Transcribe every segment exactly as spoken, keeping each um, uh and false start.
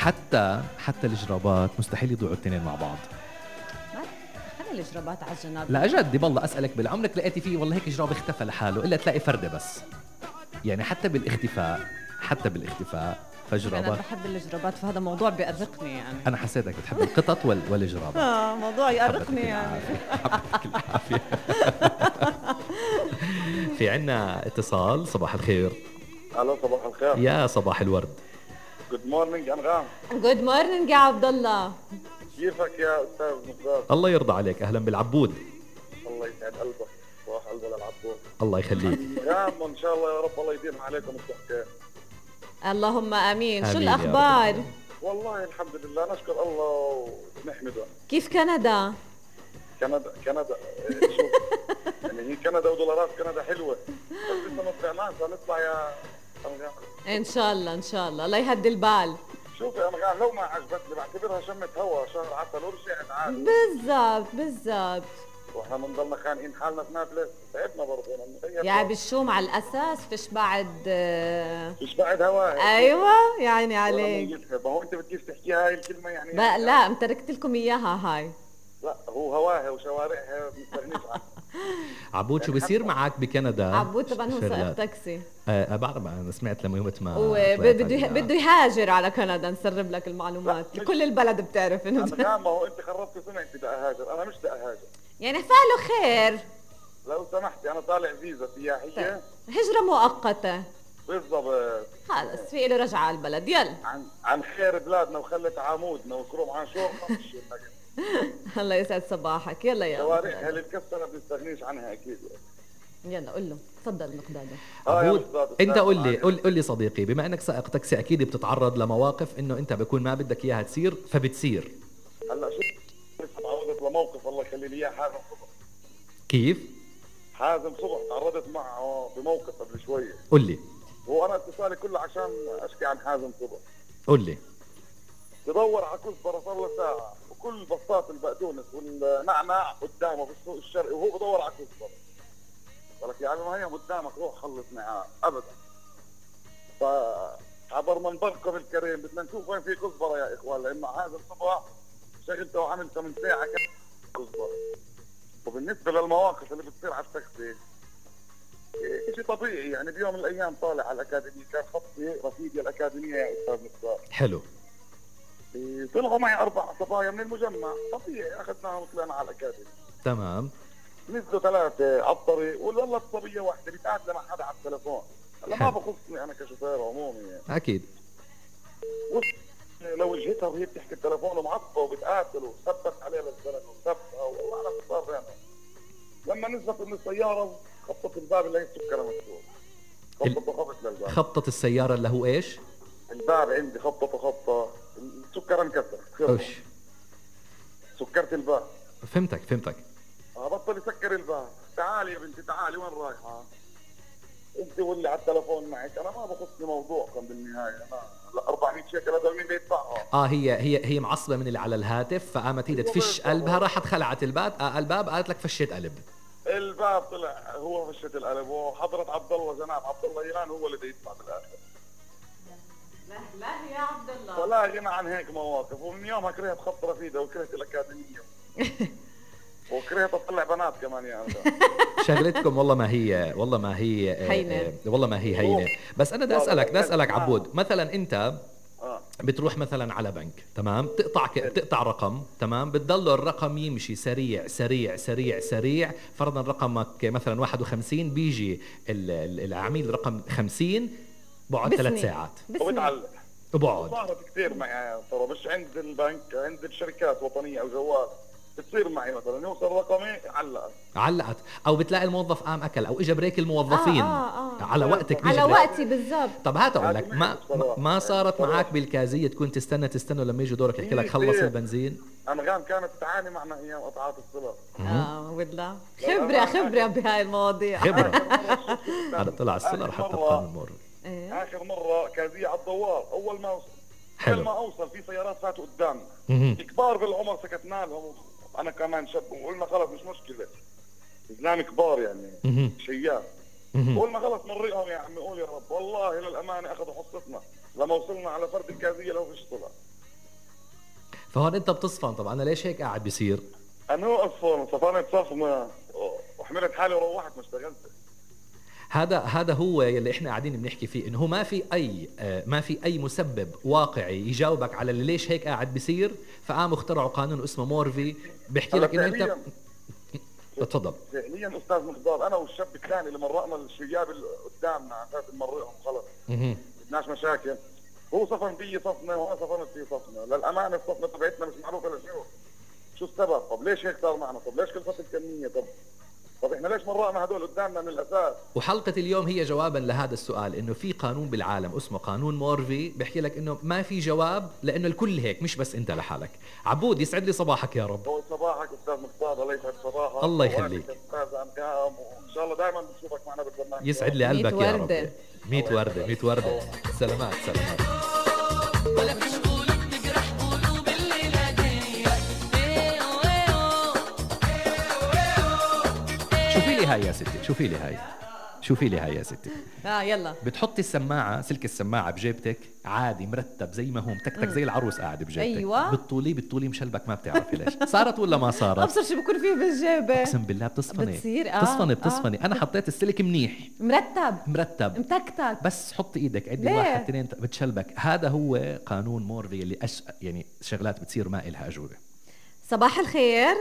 حتى حتى الجرابات مستحيل يضيعوا الاثنين مع بعض. خلي الجرابات على الجناب. لا جد والله اسالك، بالعمرك لقيتي فيه والله هيك جراب اختفى لحاله الا تلاقي فرده بس؟ يعني حتى بالاختفاء حتى بالاختفاء فجرابات. انا بحب الجرابات، فهذا موضوع بيأرقني يعني. انا حسيتك بتحب القطط ولا والجرابات؟ اه موضوع يأرقني يعني. حبتك العافيه. في عنا اتصال. صباح الخير. الو صباح الخير. يا صباح الورد. جود مورنينج انغام. جود مورنينج يا عبد الله. كيفك يا استاذ مقدار؟ الله يرضى عليك، اهلا بالعبود. الله يسعد قلبك. صباح قلبه للعبود. الله يخليك. انغام وان شاء الله يا رب الله يديم عليكم الضحكه. اللهم امين. شو آمين يا الاخبار؟ رب. والله الحمد لله نشكر الله ونحمده. كيف كندا؟ كندا كندا إيه، شوف يعني هي كندا ودولارات كندا حلوه، بس لسه ما طلعناش. هنطلع يا انغام ان شاء الله ان شاء الله. الله يهدي البال. شوف يا انغام، لو ما عجبتني بعتبرها شمة هوا شهر عسل ورجعت عادي. بالضبط بالضبط. واحنا بنضلنا خانقين حالنا في نابلس، تعبنا برضه. يا بالشو مع الاساس فيش بعد. فيش بعد هوا. ايوه يعني عليك. ما هو انت بدك تحكي هاي الكلمه يعني. لا لا تركت لكم اياها هاي. لا هو هواها وشوارعها بنستغنيش عنها. عبود شو بيصير معك بكندا؟ عبود طبعا هو سائق تاكسي. آه بعرف، انا سمعت لما يوم ما وبده بده يهاجر على كندا. نسرب لك المعلومات، كل البلد بتعرف انه انا ما هو انت خربتي سمعتي بدي اهاجر. انا مش بدي اهاجر يعني فعله خير. لو سمحتي انا طالع فيزا سياحيه. هجره مؤقته بالضبط. خلص في له رجعه على البلد. يلا عن عن خير بلادنا وخلت عمودنا وكرم عاشور. الله يسعد صباحك. يلا يا شوارعها اللي مكسره بنستغنيش عنها اكيد. يلا قول له تفضل مقداده. عبود انت قول لي قول قول لي صديقي، بما انك سائق تاكسي اكيد بتتعرض لمواقف انه انت بكون ما بدك اياها تصير فبتصير. هلا شوف تعرضت لموقف الله يخلي لي اياه حازم صبح. كيف؟ حازم صبح تعرضت معه بموقف قبل شويه. قول لي. هو انا اتصالي كله عشان اشكي عن حازم صبح. قول لي. بدور على كزبره صار له ساعه وكل بساط البقدونس والنعناع قدامه في السوق الشرقي وهو بدور على كزبره. قال لك يا عمي ما هي قدامك روح خلص معاه ابدا. فعبر منبركم الكريم بدنا نشوف وين في كزبره يا اخوان، لانه هذا الصبح شغلته وعملته من ساعه كزبره. وبالنسبه للمواقف اللي بتصير على التاكسي شيء طبيعي يعني. بيوم من الايام طالع على الاكاديميه كان خطي رفيقي الاكاديميه يا استاذ مصطفى. حلو. طلعوا معي اربع صبايا من المجمع طبيعي اخذناهم وطلعنا على الاكاديميه. تمام. نزلوا ثلاثه على الطريق والله الصبيه واحده بتقاتل مع حدا على التليفون. هلا ما بخصني انا كشوفير عمومي يعني. اكيد. لو وجهتها وهي بتحكي التليفون ومعصبه وبتقاتل وثبت عليها للزلمه وثبتها والله انا صار بينهم. لما نزلت من السياره خبطت الباب اللي هي السكره مفتوح. خبطت وخبط للباب. خبطت السياره اللي هو ايش؟ الباب عندي خبطت وخبطه السكر انكسر. اوش. سكرت الباب. فهمتك فهمتك. اه بطل يسكر الباب. تعالي يا بنتي تعالي وين رايحه؟ انت واللي على التليفون معك انا ما بخصني موضوعكم بالنهايه. انا لا أربعمية شيكل هذا مين بيدفعها؟ اه هي هي هي معصبه من اللي على الهاتف فقامت هي تفش قلبها راحت خلعت الباب. آه الباب قالت لك فشيت قلب. الباب طلع هو فشت القلب وحضرة عبد الله جناب عبد الله ايران هو اللي بده يدفع بالاخر. لا لا يا عبد الله. ولا غنى عن هيك مواقف. ومن يومها كرهت خط رفيده وكرهت الاكاديميه. وكرهت اطلع بنات كمان يا انت. شغلتكم والله ما هي والله ما هي هينه. والله ما هي هينه. بس انا بدي اسالك بدي اسالك عبود، مثلا انت بتروح مثلا على بنك تمام، تقطع ك... تقطع رقم تمام، بتضل الرقم يمشي سريع سريع سريع سريع. فرضا رقمك مثلا واحد وخمسين بيجي العميل رقم خمسين بقعد ثلاث ساعات وبتعلق وبقعد. صارت كثير معي ترى مش عند البنك عند الشركات وطنيه او جوال بتصير معي مثلا يوصل رقمي علقت علقت او بتلاقي الموظف قام اكل او اجى بريك الموظفين. آه آه آه. على وقتك على وقتي بالضبط. طب هات اقول لك ما ما صارت معك بالكازيه تكون تستنى تستنى لما يجي دورك يحكي لك خلص البنزين؟ انغام كانت تعاني معنا ايام قطعات الصلاه. اه والله خبره خبره بهاي المواضيع. خبره. هذا طلع الصله رح تبقى من مر. اخر مره كازيه على الدوار اول ما اوصل قبل ما اوصل في سيارات فاتوا قدامنا كبار بالعمر سكتنا لهم. انا كمان شاب وقلنا خلص مش مشكله زلام كبار يعني شياب. قلنا خلص مريهم يا عمي قول يا رب والله للامانه اخذوا حصتنا. لما وصلنا على فرد الكازيه لو فيش طلع فهون انت بتصفن. طب انا ليش هيك قاعد بيصير؟ انا اصلا صفانة صفنة وحملت حالي وروحت ما اشتغلت. هذا هذا هو اللي احنا قاعدين بنحكي فيه، انه ما في اي ما في اي مسبب واقعي يجاوبك على اللي ليش هيك قاعد بيصير. فقاموا اخترعوا قانون اسمه مورفي بيحكي لك انه انت. تفضل. فعليا استاذ مقدار، انا والشاب الثاني اللي مرقنا الشياب اللي قدامنا على اساس نمرقهم خلص ما بدناش مشاكل. هو صفن بي صفنه وانا صفنت فيه صفنه. للامانه الصفنه تبعتنا مش معروفه لشو شو السبب. طب ليش هيك صار معنا؟ طب ليش كل فتره كميه؟ طب طب احنا ليش مرقنا هدول قدامنا من الاساس؟ وحلقه اليوم هي جوابا لهذا السؤال، انه في قانون بالعالم اسمه قانون مورفي بيحكي لك انه ما في جواب، لانه الكل هيك مش بس انت لحالك. عبود يسعد لي صباحك يا رب. هو صباحك استاذ مقدار، الله يسعد صباحك. الله يخليك استاذ انكام، وان شاء الله دائما بنشوفك معنا بالبرنامج. يسعد لي قلبك يا رب. ميت وردة ميت وردة. سلامات سلامات. شوفي لي هاي يا ستي، شوفي لي هاي، شوفي لي هاي يا ستي. اه يلا. بتحطي السماعة، سلك السماعة بجيبتك عادي مرتب زي ما هو متكتك زي العروس قاعد بجيبتك. ايوه. بتطولي بتطولي مشلبك ما بتعرفي ليش. صارت ولا ما صارت؟ ابصر شو بكون فيه بالجيبة. اقسم بالله بتصفني. بتصير اه بتصفني بتصفني. آه. انا حطيت السلك منيح مرتب مرتب متكتك، بس حطي ايدك عدي واحد اثنين بتشلبك. هذا هو قانون مورفي اللي أش... يعني شغلات بتصير ما إلها أجوبة. صباح الخير.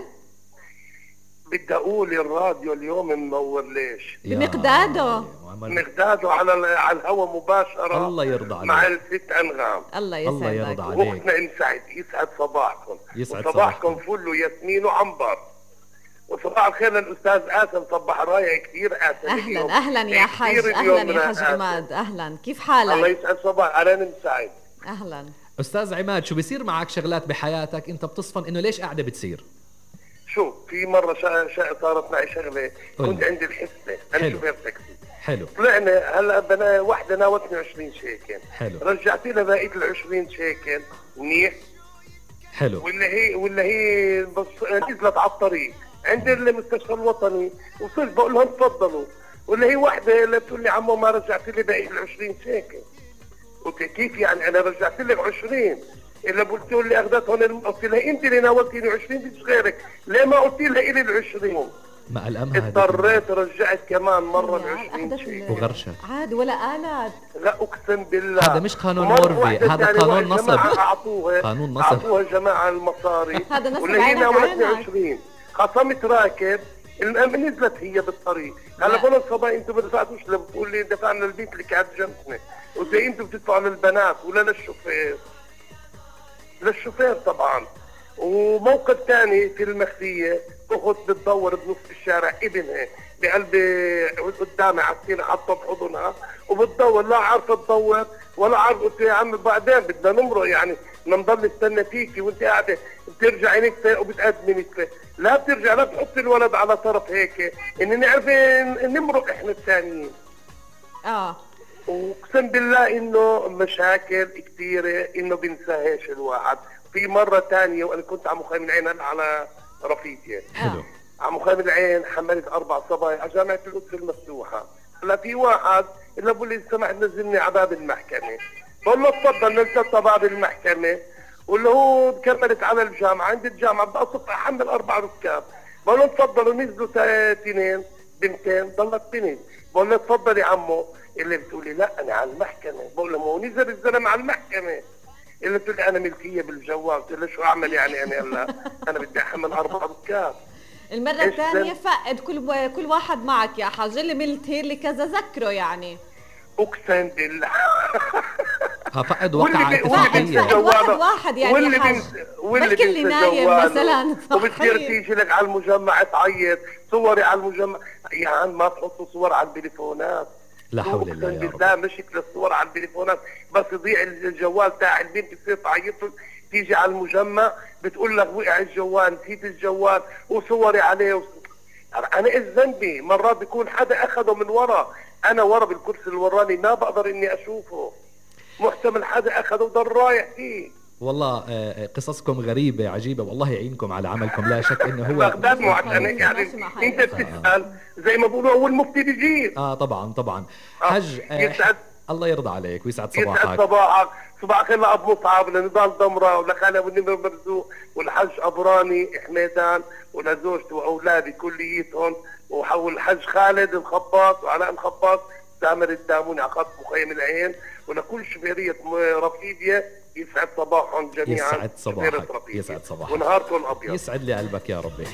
بدي اقول الراديو اليوم منور ليش؟ بمقداده مقداده على على الهواء مباشره. الله يرضى عليك. مع الست انغام. الله يسعدك. الله يرضى عليك. وقتنا انسعد. يسعد صباحكم. يسعد صباحكم فل وياسمين وعنبر. وصباح الخير للاستاذ آسم. صباح رايق كثير آسم. اهلا اهلا يا حاج. اهلا يا حاج عماد. اهلا كيف حالك؟ الله يسعد صباح. انا مسعد. اهلا استاذ عماد، شو بيصير معك شغلات بحياتك انت بتصفن انه ليش قاعده بتصير؟ شو في مره شا... شا... صارت معي شغله. كنت عندي الحسبه انا شوفير تاكسي. حلو. طلعنا هلا بنا وحده ناوتني عشرين شيكل. حلو. رجعت لها بقيه ال عشرين شيكل منيح. حلو. ولا هي ولا هي بص... نزلت على الطريق عند المستشفى الوطني. وصلت بقول لهم تفضلوا. ولا هي وحده اللي بتقول لي عمو ما رجعت لي بقيه ال عشرين شيكل. قلت كيف يعني انا رجعت لك عشرين؟ الا قلت لي اخذتهم. قلت لها انت اللي ناولتيني عشرين مش غيرك، ليه ما قلت لها الي ال عشرين؟ ما الامها اضطريت رجعت كمان مره ال عشرين شيء وغرشت عادي ولا آلات. لا اقسم بالله هذا مش قانون مورفي، هذا قانون نصب. اعطوها قانون نصب. اعطوها جماعه المصاري. هذا نصب. ولا هي ناولتني عشرين. خصمت راكب نزلت هي بالطريق. هلا بقول الصباح انتم ما دفعتوش. بتقول لي دفعنا البيت اللي قاعد جنبنا. قلت انتم بتدفعوا للبنات ولا للشوفير؟ للشوفير طبعا. وموقف ثاني في المخفيه. اخت بتدور بنص الشارع ابنها بقلب قدامي على السيره حاطه بحضنها وبتدور لا عارفه تدور ولا عارفه. قلت يا عم بعدين بدنا نمرق يعني بدنا نضل نستنى فيكي وانت قاعده بترجع عينيك وبتقدمي مثل لا بترجع لا بتحط الولد على طرف هيك ان نعرف نمرق احنا الثانيين. اه واقسم بالله انه مشاكل كثيره انه بنساهاش الواحد. في مره ثانيه وانا كنت على مخيم العين على رفيقي. حلو. على مخيم العين حملت اربع صبايا على جامعه القدس المفتوحه. هلا في واحد اللي بقول لي سمحت نزلني على باب المحكمه. بقول له تفضل. نزلت على باب المحكمه واللي هو كملت على الجامعه. عند الجامعه بدي اصف احمل اربع ركاب. بقول له تفضلوا. نزلوا اثنين بنتين ضلت بنت. بقول له تفضل يا عمو. اللي بتقولي لا انا على المحكمه. بقول له ما هو نزل الزلمه على المحكمه. اللي بتقول لي انا ملكيه بالجوال. قلت له شو اعمل يعني انا هلا انا بدي احمل اربع ركاب. المره الثانيه فقد كل كل واحد معك يا حاج اللي ملتي اللي كذا ذكره يعني. اقسم بالله. ها فقد وقع اتفاقية. واحد واحد يعني واللي يا حاج. واللي اللي نايم مثلا. وبتصير تيجي لك على المجمع تعيط. صوري على المجمع يا عم ما تحطوا صور على التليفونات. لا حول الله يا رب. بالله مشكلة الصور على التليفونات بس يضيع الجوال تاع البنت بتصير تعيط. تيجي على المجمع بتقول لك وقع الجوال نسيت الجوال وصوري عليه و... انا ايش ذنبي؟ مرات بيكون حدا اخذه من ورا. انا ورا بالكرسي الوراني ما بقدر اني اشوفه. محتمل حدا اخذه وضل رايح فيه. والله قصصكم غريبة عجيبة والله يعينكم على عملكم. لا شك انه هو بغداد معتنق يعني انت بتسأل زي ما بيقولوا اول مفتي بيجيب. اه طبعا طبعا. حج يسعد الله يرضى عليك ويسعد صباحك. يسعد صباحك. صباح الخير لأبو مصعب، لنضال دمرة، ولخالي أبو نمر مرزوق، والحج أبراني حميدان، ولزوجتي وأولادي كليتهم، وحول الحج خالد الخباط وعلاء الخباط، سامر الداموني على خط مخيم العين، ولكل شبيرية رفيدية. يسعد صباحهم جميعا. يسعد صباحك. يسعد صباحك ونهاركم أبيض. يسعد لي قلبك يا ربي.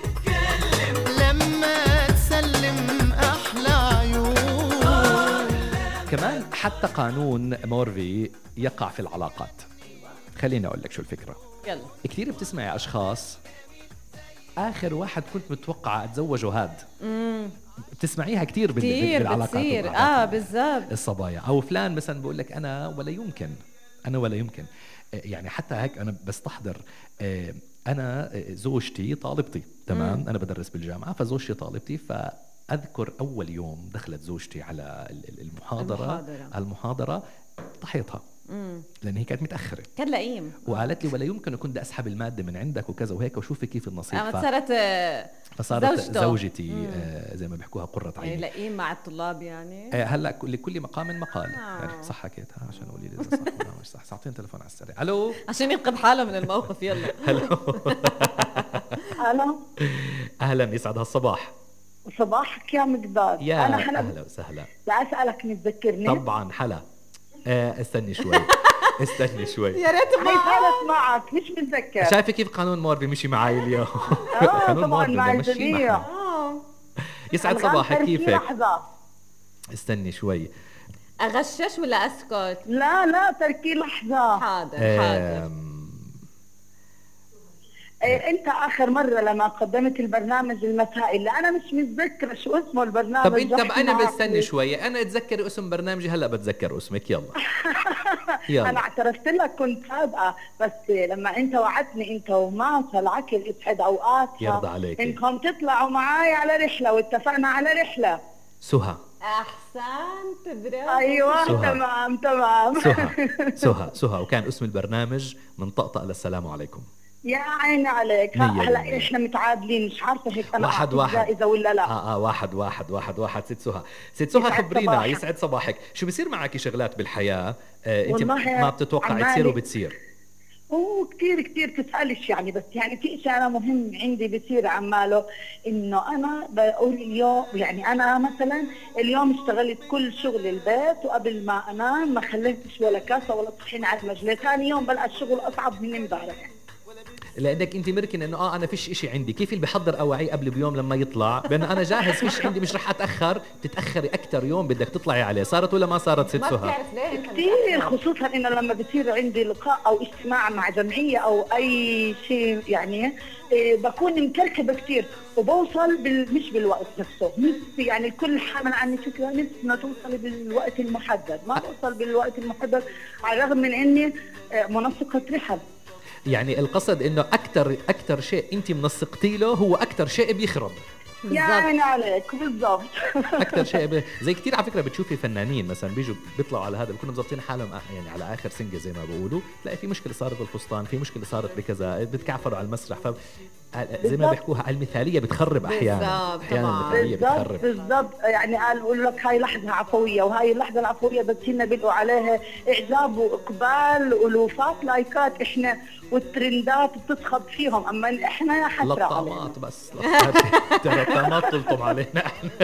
لما تسلم أحلى عيون. كمان حتى قانون مورفي يقع في العلاقات. خليني أقول لك شو الفكرة. يلا. كثير بتسمعي أشخاص آخر واحد كنت متوقعة أتزوجه هاد. امم بتسمعيها كثير بال... بالعلاقات. كثير اه بالضبط. الصبايا أو فلان مثلا بقول لك أنا ولا يمكن أنا ولا يمكن يعني حتى هيك أنا بستحضر. أنا زوجتي طالبتي تمام. مم. أنا بدرس بالجامعة فزوجتي طالبتي. فأذكر أول يوم دخلت زوجتي على المحاضرة المحاضرة, المحاضرة طحيتها. مم. لأن هي كانت متأخرة كان لئيم وقالت لي ولا يمكن كنت أسحب المادة من عندك وكذا وهيك وشوفي كيف النصيب. ف... صارت فصارت زوجته. زوجتي آه زي ما بيحكوها قرة عيني. لئيم مع الطلاب يعني. آه هلا لكل مقام مقال. آه. يعني صح حكيتها عشان قولي لي إذا صح ولا مش صح. ساعتين تلفون على السريع. ألو عشان ينقذ حاله من الموقف. يلا. هلو. ألو. أهلا يسعد هالصباح. صباحك يا مقداد. يا أنا حلا. أهلا وسهلا. لا أسألك متذكرني؟ طبعا حلا. آه استني شوي. استني شوي. يا ريت ما ثالث معك مش متذكر. شايفه كيف قانون مورفي مشي معي اليوم. اه طبعا مع الجميع. يسعد صباحك. كيفك؟ لحظة. استني شوي. اغشش ولا اسكت؟ لا لا تركي لحظة. حاضر حاضر. إيه انت اخر مرة لما قدمت البرنامج المسائي اللي انا مش متذكرة شو اسمه البرنامج. طب انت انا بستني شوي. انا اتذكر اسم برنامجي هلا بتذكر اسمك. يلا. يلا. انا اعترفت لك كنت سابقة بس لما انت وعدتني انت وماسة العكل اسعد اوقاتها يرضى عليك انكم تطلعوا معاي على رحلة واتفقنا على رحلة. سهى احسنت برافو. ايوه سهى. تمام تمام. سهى سهى سهى وكان اسم البرنامج من طقطقة للسلام عليكم. يا عيني عليك. هلا احنا متعادلين مش عارفه هيك انا واحد واحد جائزه ولا لا. اه اه واحد واحد واحد واحد. ست سهى ست سهى خبرينا. صباحك. يسعد صباحك. شو بصير معك شغلات بالحياه آه انت ما بتتوقعي تصير وبتصير؟ هو كثير كثير تسألش يعني بس يعني في شيء أنا مهم عندي بصير عماله إنه أنا بقول اليوم يعني أنا مثلا اليوم اشتغلت كل شغل البيت وقبل ما أنام ما خليتش ولا كاسة ولا طحين على المجلة. ثاني يوم بلقى الشغل أصعب من امبارح. لانك انت مركن انه اه انا فيش اشي عندي. كيف اللي بحضر اواعي قبل بيوم لما يطلع بانه انا جاهز فيش عندي مش رح اتاخر. تتاخري اكثر يوم بدك تطلعي عليه. صارت ولا ما صارت ست سهى؟ كثير خصوصا انه لما بصير عندي لقاء او اجتماع مع جمعيه او اي شيء يعني إيه بكون مكركبه كثير وبوصل بال... مش بالوقت نفسه. نفسي يعني الكل حامل عني فكره نفسنا توصلي بالوقت المحدد ما بوصل بالوقت المحدد على الرغم من اني منسقه رحل. يعني القصد انه اكثر اكثر شيء انت منسقتي له هو اكثر شيء بيخرب. يعني عليك بالضبط. اكثر شيء ب... زي كثير على فكره بتشوفي فنانين مثلا بيجوا بيطلعوا على هذا بيكونوا مظبطين حالهم يعني على اخر سنجه زي ما بيقولوا. تلاقي في مشكله صارت بالفستان في مشكله صارت بكذا بتكعفروا على المسرح. ف زي ما بيحكوها المثاليه بتخرب احيانا. احيانا المثاليه بتخرب. بالضبط يعني قالوا لك هاي لحظه عفويه وهي اللحظه العفويه بس هن بيلقوا عليها اعجاب واقبال والوفات لايكات احنا والترندات بتسخط فيهم. اما احنا يا حسره لطامات بس لطامات تلطم علينا.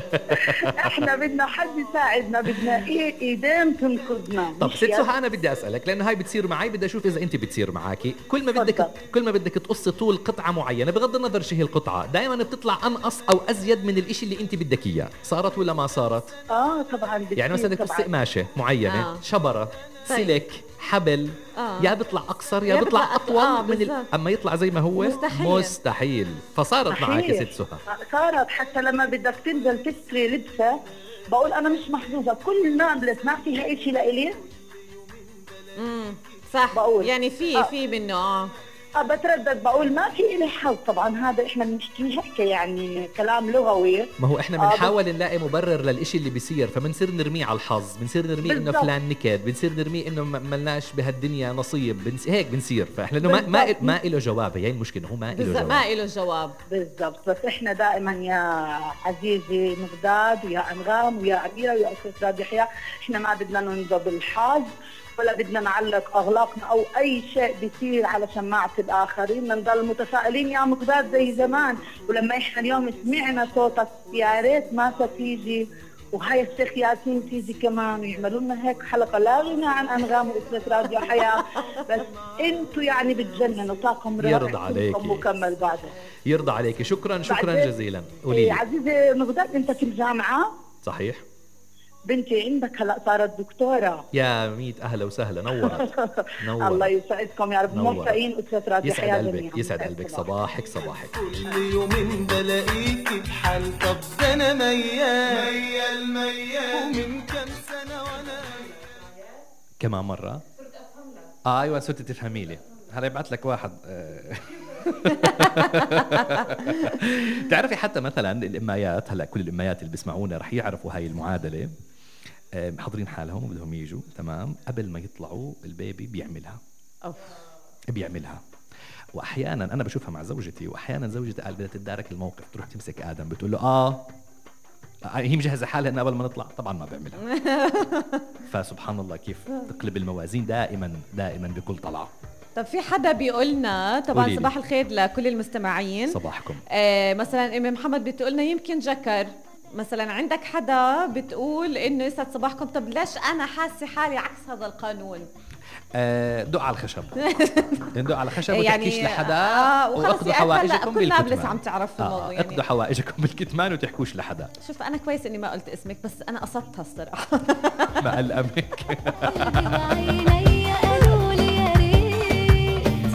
احنا بدنا حد يساعدنا بدنا ايه ايدين تنقذنا. طب ست سهى انا بدي اسالك لانه هاي بتصير معي بدي اشوف اذا انت بتصير معاكي. كل ما بدك كل ما بدك تقصي طول قطعه معينه بغض النظر شو هي القطعه دائما بتطلع انقص او ازيد من الاشي اللي انت بدك اياه. صارت ولا ما صارت؟ اه طبعا. يعني مثلا بدك تقصي قماشه معينه آه. شبره طيب. سلك حبل آه. يا بيطلع اقصر يا, يا بيطلع اطول آه من ال... اما يطلع زي ما هو مستحيل, مستحيل. فصارت معك يا ست سهى. صارت حتى لما بدك تنزل تشتري لبسه بقول انا مش محظوظه كل نابلس ما فيها شيء لإلي. امم صح بقول. يعني في آه. في منه اه أه بتردد بقول ما في إلي حل. طبعا هذا احنا بنحكي هيك يعني كلام لغوي. ما هو احنا آه بنحاول نلاقي مبرر للإشي اللي بيصير، فبنصير نرميه على الحظ، بنصير نرميه انه بالضبط. فلان نكد، بنصير نرميه انه ما ملناش بهالدنيا نصيب، بنس... هيك بنصير. فاحنا انه ما ما, بالضبط. ما له جواب، هي المشكله، هو ما له بالضبط جواب. ما له جواب. بالضبط. بس احنا دائما يا عزيزي مغداد ويا انغام ويا اميره ويا استاذ راد يحيى، احنا ما بدنا ننضب الحظ ولا بدنا نعلق اغلاقنا او اي شيء بيصير على شماعه الاخرين، نضل متفائلين يا مغداد زي زمان. ولما احنا اليوم سمعنا صوتك يا ريت ما تيجي وهاي الشيخ ياسين تيجي كمان ويعملوا لنا هيك حلقه لا غنى عن انغام واسره راديو حياه. بس انتوا يعني بتجننوا، طاقم رائع يرضى عليكي. مكمل بعده. يرضى عليك. شكرا شكرا بعدين- جزيلا. قولي إيه لي. عزيزي مغداد انت في الجامعه؟ صحيح. بنتي عندك هلا صارت دكتوره. يا ميت اهلا وسهلا، نورت نورت. الله يسعدكم يا رب. نورت. موفقين اسره راديو يسعد حياه قلبك جميعا. يسعد قلبك. صباحك صباحك. كل يومين بلاقيكي بحال، طب ده انا ميال ميال ميال، ومن كام سنة وانا كمان مرة. آه ايوه صرت تفهمي لي. هلا يبعث لك واحد. آه. تعرفي حتى مثلا الامايات، هلا كل الامايات اللي بيسمعونا رح يعرفوا هاي المعادلة. آه، محضرين حالهم وبدهم يجوا تمام، قبل ما يطلعوا البيبي بيعملها. أوف. بيعملها. واحيانا انا بشوفها مع زوجتي، واحيانا زوجتي قال بدها تتدارك الموقف، تروح تمسك ادم بتقول له اه هي مجهزه حالها انه قبل ما نطلع، طبعا ما بعملها. فسبحان الله كيف تقلب الموازين دائما دائما بكل طلعه. طب في حدا بيقولنا طبعا قوليلي. صباح الخير لكل المستمعين. صباحكم. آه مثلا ام محمد بتقولنا يمكن جكر. مثلا عندك حدا بتقول انه يسعد صباحكم، طب ليش انا حاسه حالي عكس هذا القانون؟ آه، دق على الخشب. دق على الخشب يعني وتحكيش لحدا. آه وخلص واخذوا يعني حوائجكم كل نابلس بالكتمان. عم تعرف في الموضوع آه، يعني. اخذوا حوائجكم بالكتمان وتحكوش لحدا. شوف انا كويس اني ما قلت اسمك، بس انا قصدتها الصراحه. ما قلقمك. بعيني قالوا لي يا ريت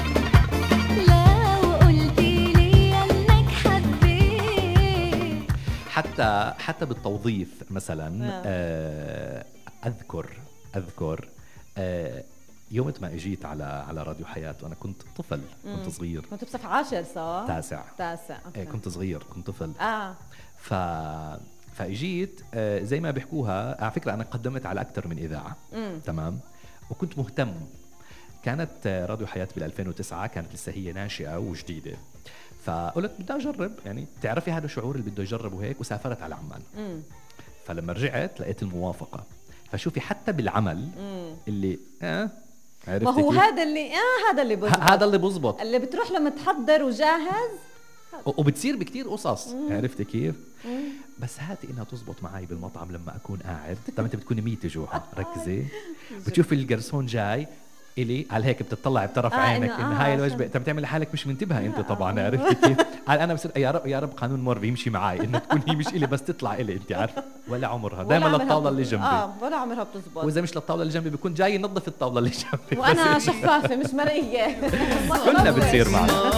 لو قلتي لي انك حبيت. حتى حتى بالتوظيف مثلا. آه، اذكر اذكر آه، يوم ما اجيت على على راديو حياة وانا كنت طفل، كنت صغير. كنت بصف عاشر صح؟ تاسع. تاسع إيه، أوكي. كنت صغير، كنت طفل. اه ف فاجيت آه، زي ما بيحكوها، على فكره انا قدمت على اكثر من اذاعه. مم. تمام. وكنت مهتم. كانت آه، راديو حياة بال ألفين وتسعة، كانت لسه هي ناشئه وجديده، فقلت بدي اجرب، يعني تعرفي هذا الشعور اللي بده يجرب وهيك، وسافرت على عمان. مم. فلما رجعت لقيت الموافقه. فشوفي حتى بالعمل مم. اللي اه عرفتي ما هو كيف؟ هذا اللي اه هذا اللي بزبط. ه- هذا اللي بزبط. اللي بتروح لما تحضر وجاهز. و- وبتصير بكتير قصص. عرفتي كيف؟ بس هاتي انها تزبط معي بالمطعم لما اكون قاعد. طب انت بتكوني ميتة جوعة، ركزي. بتشوفي الجرسون جاي الي على هيك، بتطلعي بطرف آه، عينك إنه ان آه هاي عشان- الوجبه، انت بتعملي حالك مش منتبهه انت طبعا. عرفتي كيف؟ قال انا بصير يا رب يا رب قانون مورفي يمشي معي، انه تكون هي مش الي بس تطلع الي، انت عارفه. ولا عمرها ولا دائما عمرها للطاوله اللي بتزبط. جنبي. اه ولا عمرها بتزبط. واذا مش للطاوله اللي جنبي بيكون جاي ينظف الطاوله اللي جنبي. وانا شفافه مش مرئيه. كلنا بتصير معنا.